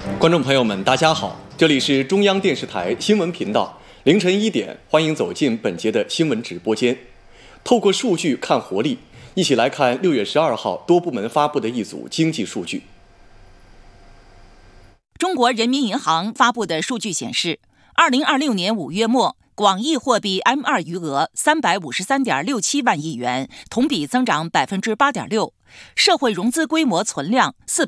观众朋友们，大家好，这里是中央电视台新闻频道，凌晨1点，欢迎走进本节的新闻直播间。透过数据看活力，一起来看6月12号多部门发布的一组经济数据。 中国人民银行发布的数据显示，2026年5月末，广义货币 M2 余额353.67万亿元，同比增长8.6%，社会融资规模存量